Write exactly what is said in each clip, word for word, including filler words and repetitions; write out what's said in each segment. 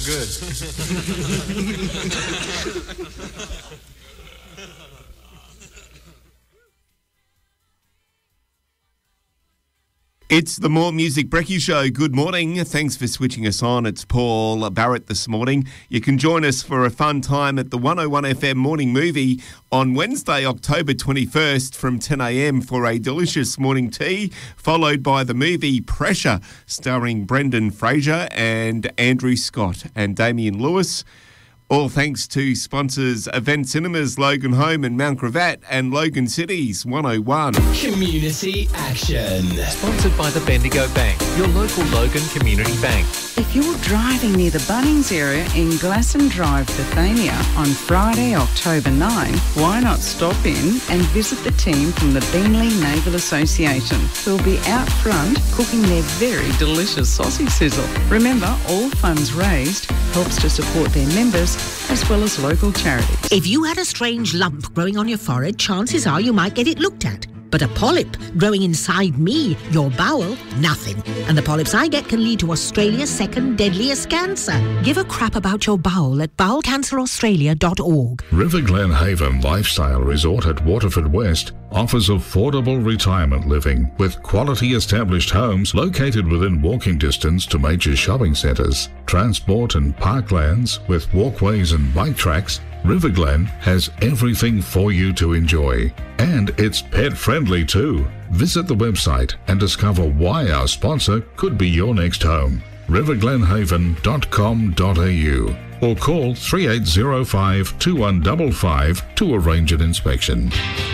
good. It's the More Music Brekkie Show. Good morning. Thanks for switching us on. It's Paul Barrett this morning. You can join us for a fun time at the one oh one F M Morning Movie on Wednesday, October twenty-first from ten a m for a delicious morning tea, followed by the movie Pressure, starring Brendan Fraser and Andrew Scott and Damien Lewis. All thanks to sponsors Event Cinemas, Logan Home and Mount Gravatt, and Logan Cities one oh one. Community Action. Sponsored by the Bendigo Bank, your local Logan Community Bank. If you're driving near the Bunnings area in Glasson Drive, Bethania on Friday, October ninth, why not stop in and visit the team from the Beenleigh Naval Association, who'll be out front cooking their very delicious sausage sizzle. Remember, all funds raised helps to support their members as well as local charities. If you had a strange lump growing on your forehead, chances are you might get it looked at. But a polyp growing inside me, your bowel, nothing. And the polyps I get can lead to Australia's second deadliest cancer. Give a crap about your bowel at bowel cancer australia dot org. River Glen Haven Lifestyle Resort at Waterford West offers affordable retirement living with quality established homes located within walking distance to major shopping centres, transport and parklands with walkways and bike tracks. River Glen has everything for you to enjoy. And it's pet friendly too. Visit the website and discover why our sponsor could be your next home. river glen haven dot com dot a u or call three eight zero five, two one five five to arrange an inspection.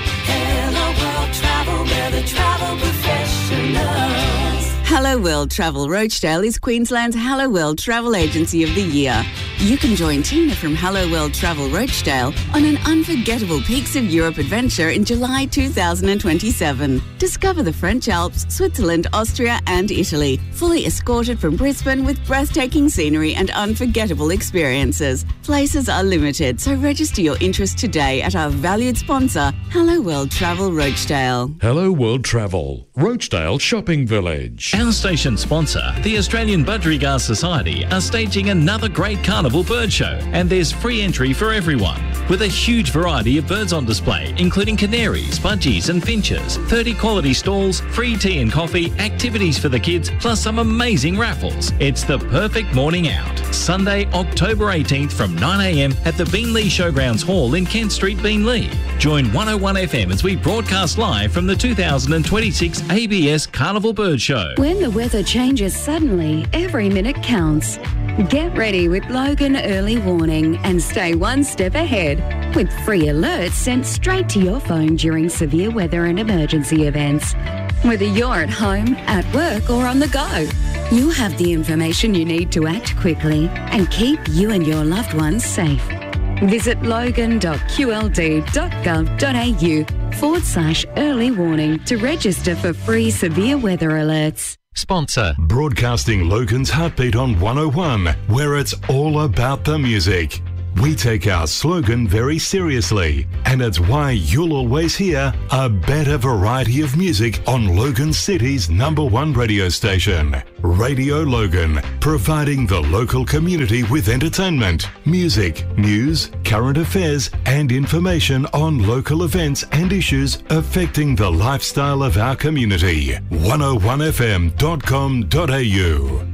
Hello World Travel, we're the travel professionals. Hello World Travel Rochdale is Queensland's Hello World Travel Agency of the Year. You can join Tina from Hello World Travel Rochdale on an unforgettable Peaks of Europe adventure in July two thousand twenty-seven. Discover the French Alps, Switzerland, Austria and Italy, fully escorted from Brisbane with breathtaking scenery and unforgettable experiences. Places are limited, so register your interest today at our valued sponsor, Hello World Travel Rochdale. Hello World Travel, Rochdale Shopping Village. Our station sponsor, the Australian Budgerigar Society, are staging another great carnival bird show, and there's free entry for everyone. With a huge variety of birds on display, including canaries, budgies and finches, thirty quality stalls, free tea and coffee, activities for the kids, plus some amazing raffles. It's the perfect morning out. Sunday, October eighteenth from nine a m at the Beenleigh Showgrounds Hall in Kent Street, Beenleigh. Join one oh one F M as we broadcast live from the two thousand twenty-six A B S Carnival Bird Show. When the weather changes suddenly, every minute counts. Get ready with Logan Early Warning and stay one step ahead with free alerts sent straight to your phone during severe weather and emergency events. Whether you're at home, at work or on the go, you have the information you need to act quickly and keep you and your loved ones safe. Visit logan dot q l d dot gov dot a u forward slash early warning to register for free severe weather alerts. Sponsor. Broadcasting Logan's Heartbeat on one oh one, where it's all about the music. We take our slogan very seriously, and it's why you'll always hear a better variety of music on Logan City's number one radio station. Radio Logan, providing the local community with entertainment, music, news, current affairs, and information on local events and issues affecting the lifestyle of our community. one oh one f m dot com dot a u.